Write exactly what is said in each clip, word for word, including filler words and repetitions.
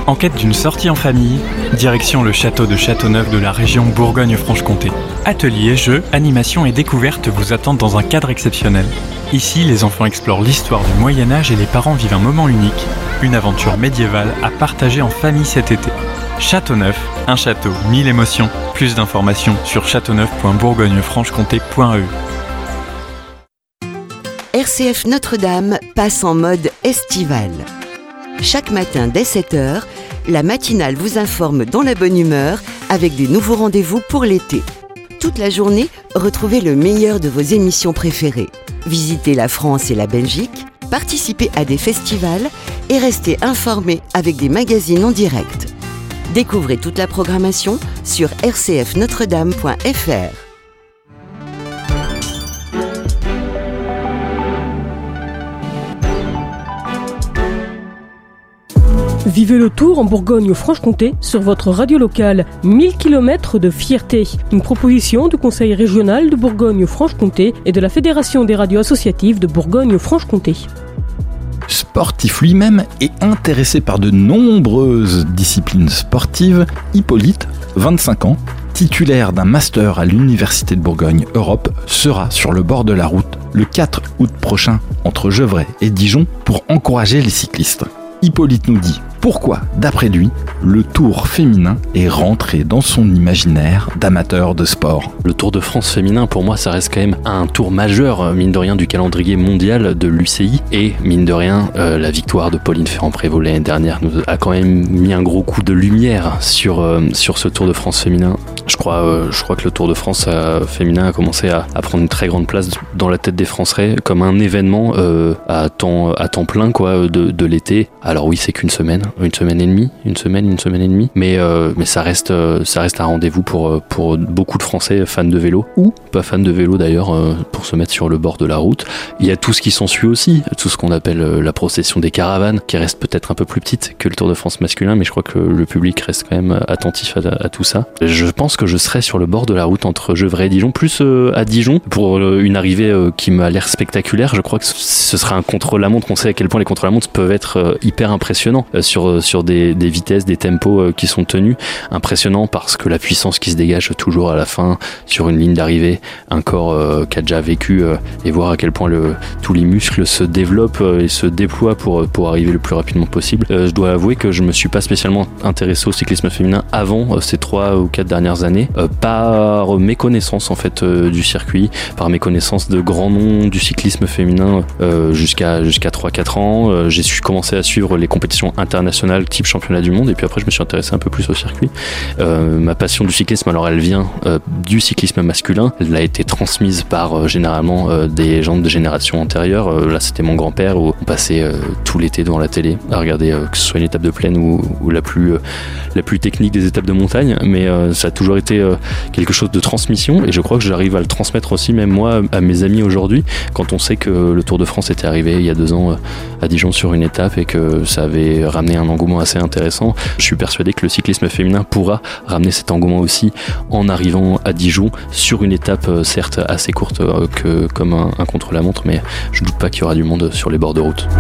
En quête d'une sortie en famille, direction le château de Châteauneuf de la région Bourgogne-Franche-Comté. Ateliers, jeux, animations et découvertes vous attendent dans un cadre exceptionnel. Ici, les enfants explorent l'histoire du Moyen-Âge et les parents vivent un moment unique, une aventure médiévale à partager en famille cet été. Châteauneuf, un château, mille émotions. Plus d'informations sur châteauneuf point bourgogne franche comté point e u. R C F Notre-Dame passe en mode estival. Chaque matin dès sept heures, la matinale vous informe dans la bonne humeur avec des nouveaux rendez-vous pour l'été. Toute la journée, retrouvez le meilleur de vos émissions préférées. Visitez la France et la Belgique, participez à des festivals et restez informés avec des magazines en direct. Découvrez toute la programmation sur r c f notre dame point f r. Vivez le tour en Bourgogne-Franche-Comté sur votre radio locale. mille kilomètres de fierté. Une proposition du Conseil régional de Bourgogne-Franche-Comté et de la Fédération des radios associatives de Bourgogne-Franche-Comté. Sportif lui-même et intéressé par de nombreuses disciplines sportives, Hippolyte, vingt-cinq ans, titulaire d'un master à l'Université de Bourgogne Europe, sera sur le bord de la route le quatre août prochain entre Gevrey et Dijon pour encourager les cyclistes. Hippolyte nous dit pourquoi, d'après lui, le Tour féminin est rentré dans son imaginaire d'amateur de sport. Le Tour de France féminin, pour moi, ça reste quand même un tour majeur, mine de rien, du calendrier mondial de l'U C I. Et, mine de rien, euh, la victoire de Pauline Ferrand-Prévot l'année dernière nous a quand même mis un gros coup de lumière sur, euh, sur ce Tour de France féminin. Je crois, euh, je crois que le Tour de France euh, féminin a commencé à, à prendre une très grande place dans la tête des Français, comme un événement euh, à, temps, à temps plein quoi, de, de l'été. Alors oui, c'est qu'une semaine, une semaine et demie, une semaine, une semaine et demie, mais, euh, mais ça, reste, euh, ça reste un rendez-vous pour, pour beaucoup de Français fans de vélo, ou pas fans de vélo d'ailleurs, euh, pour se mettre sur le bord de la route. Il y a tout ce qui s'ensuit aussi, tout ce qu'on appelle euh, la procession des caravanes, qui reste peut-être un peu plus petite que le Tour de France masculin, mais je crois que le public reste quand même attentif à, à tout ça. Je pense que je serai sur le bord de la route entre Gevrey et Dijon, plus euh, à Dijon, pour euh, une arrivée euh, qui m'a l'air spectaculaire. Je crois que ce sera un contre-la-montre. On sait à quel point les contre-la-montre peuvent être euh, hyper impressionnants euh, sur, euh, sur des, des vitesses, des tempos euh, qui sont tenus. Impressionnant parce que la puissance qui se dégage toujours à la fin sur une ligne d'arrivée, un corps euh, qui a déjà vécu euh, et voir à quel point le, tous les muscles se développent euh, et se déploient pour, pour arriver le plus rapidement possible. Euh, je dois avouer que je me suis pas spécialement intéressé au cyclisme féminin avant euh, ces trois ou quatre dernières années. Euh, par méconnaissance en fait euh, du circuit, par méconnaissance de grands noms du cyclisme féminin euh, jusqu'à, jusqu'à trois quatre ans. Euh, j'ai su commencer à suivre les compétitions internationales type championnat du monde et puis après je me suis intéressé un peu plus au circuit. Euh, ma passion du cyclisme, alors elle vient euh, du cyclisme masculin, elle a été transmise par euh, généralement euh, des gens de génération antérieure. Euh, là c'était mon grand-père où on passait euh, tout l'été devant la télé à regarder euh, que ce soit une étape de plaine ou, ou la, plus, euh, la plus technique des étapes de montagne, mais euh, ça a toujours été euh, quelque chose de transmission et je crois que j'arrive à le transmettre aussi même moi à mes amis aujourd'hui quand on sait que le Tour de France était arrivé il y a deux ans à Dijon sur une étape et que ça avait ramené un engouement assez intéressant. Je suis persuadé que le cyclisme féminin pourra ramener cet engouement aussi en arrivant à Dijon sur une étape certes assez courte que, comme un, un contre-la-montre, mais je ne doute pas qu'il y aura du monde sur les bords de route.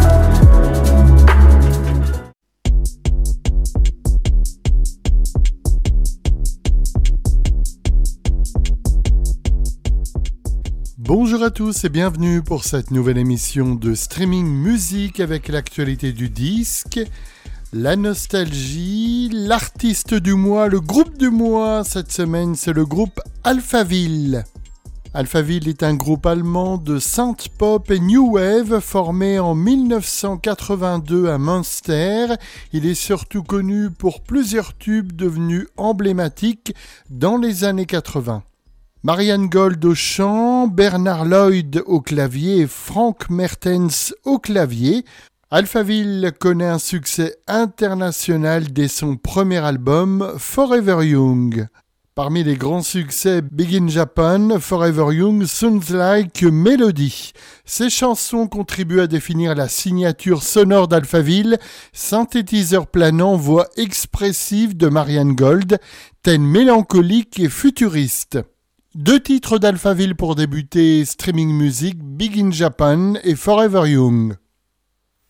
Bonjour à tous et bienvenue pour cette nouvelle émission de streaming musique avec l'actualité du disque, la nostalgie, l'artiste du mois, le groupe du mois. Cette semaine, c'est le groupe Alphaville. Alphaville est un groupe allemand de synth pop et new wave formé en dix-neuf cent quatre-vingt-deux à Münster. Il est surtout connu pour plusieurs tubes devenus emblématiques dans les années quatre-vingts. Marianne Gold au chant, Bernard Lloyd au clavier et Frank Mertens au clavier. Alphaville connaît un succès international dès son premier album Forever Young. Parmi les grands succès Big in Japan, Forever Young, Sounds Like Melody. Ces chansons contribuent à définir la signature sonore d'Alphaville, synthétiseur planant, voix expressive de Marianne Gold, thème mélancolique et futuriste. Deux titres d'Alphaville pour débuter streaming music, Big in Japan et Forever Young.